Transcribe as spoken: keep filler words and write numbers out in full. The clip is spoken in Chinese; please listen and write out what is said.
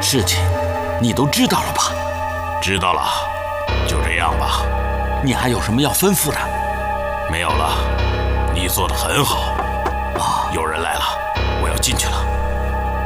事情，你都知道了吧？ 知道了，就这样吧。 你还有什么要吩咐的？ 没有了，你做得很好。啊，有人来了，我要进去了。